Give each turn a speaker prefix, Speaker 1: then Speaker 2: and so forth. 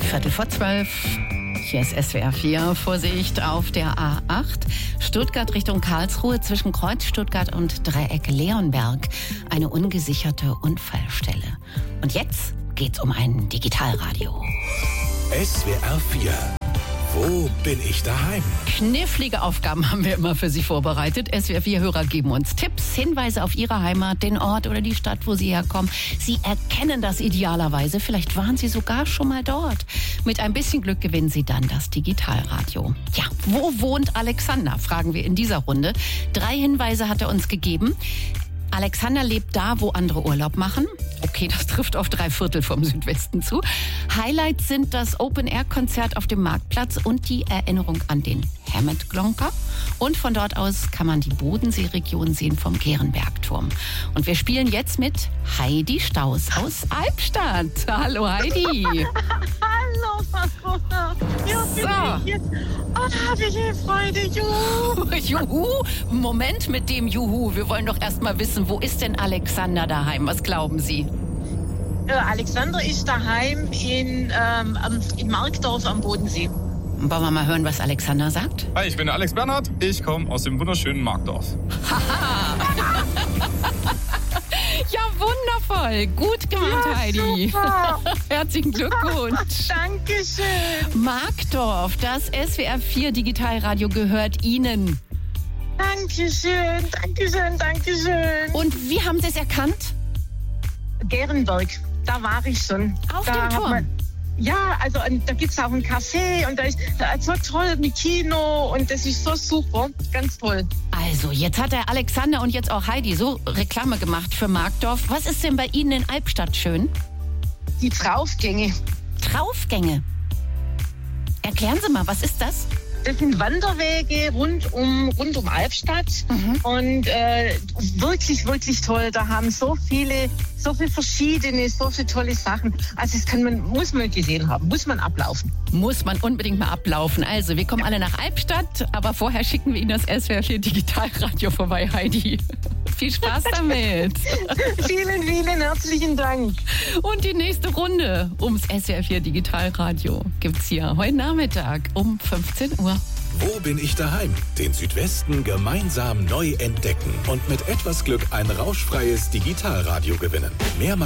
Speaker 1: 11:15. Hier ist SWR 4, Vorsicht auf der A8, Stuttgart Richtung Karlsruhe zwischen Kreuz Stuttgart und Dreieck Leonberg, eine ungesicherte Unfallstelle. Und jetzt geht's um ein Digitalradio.
Speaker 2: SWR 4, wo bin ich daheim?
Speaker 1: Knifflige Aufgaben haben wir immer für Sie vorbereitet. SWR 4-Hörer geben uns Tipps, Hinweise auf ihre Heimat, den Ort oder die Stadt, wo sie herkommen. Sie erkennen das idealerweise. Vielleicht waren Sie sogar schon mal dort. Mit ein bisschen Glück gewinnen Sie dann das Digitalradio. Ja, wo wohnt Alexander? Fragen wir in dieser Runde. 3 Hinweise hat er uns gegeben. Alexander lebt da, wo andere Urlaub machen. Okay, das trifft auf 3/4 vom Südwesten zu. Highlights sind das Open-Air-Konzert auf dem Marktplatz und die Erinnerung an den Hammett-Glonker. Und von dort aus kann man die Bodensee-Region sehen vom Gehrenbergturm. Und wir spielen jetzt mit Heidi Staus aus Albstadt. Hallo Heidi.
Speaker 3: Hallo, Marona. Ja, bin ich jetzt. Oh, da habe ich eine Freude. Juhu.
Speaker 1: Juhu. Moment mit dem Juhu. Wir wollen doch erst mal wissen, wo ist denn Alexander daheim? Was glauben Sie?
Speaker 3: Alexander ist daheim in Markdorf am Bodensee.
Speaker 1: Wollen wir mal hören, was Alexander sagt?
Speaker 4: Hi, ich bin der Alex Bernhard. Ich komme aus dem wunderschönen Markdorf.
Speaker 1: Ja, wundervoll. Gut gemacht, ja, Heidi. Herzlichen Glückwunsch.
Speaker 3: Dankeschön.
Speaker 1: Markdorf, das SWR 4 Digitalradio gehört Ihnen.
Speaker 3: Dankeschön, Dankeschön, Dankeschön.
Speaker 1: Und wie haben Sie es erkannt?
Speaker 3: Gehrenberg, da war ich schon.
Speaker 1: Auf
Speaker 3: da
Speaker 1: dem Turm?
Speaker 3: Ja, also da gibt es auch ein Café und da ist so toll mit Kino und das ist so super, ganz toll.
Speaker 1: Also, jetzt hat der Alexander und jetzt auch Heidi so Reklame gemacht für Markdorf. Was ist denn bei Ihnen in Albstadt schön?
Speaker 3: Die Traufgänge.
Speaker 1: Traufgänge? Erklären Sie mal, was ist das?
Speaker 3: Das sind Wanderwege rund um Albstadt und wirklich, wirklich toll. Da haben so viele verschiedene, so viele tolle Sachen. Also das muss man gesehen haben, muss man ablaufen.
Speaker 1: Muss man unbedingt mal ablaufen. Also wir kommen alle nach Albstadt, aber vorher schicken wir Ihnen das SWR 4 Digitalradio vorbei, Heidi. Viel Spaß damit.
Speaker 3: Vielen, vielen herzlichen Dank.
Speaker 1: Und die nächste Runde ums SWR 4 Digitalradio gibt's hier heute Nachmittag um 15 Uhr.
Speaker 2: Wo bin ich daheim? Den Südwesten gemeinsam neu entdecken und mit etwas Glück ein rauschfreies Digitalradio gewinnen. Mehr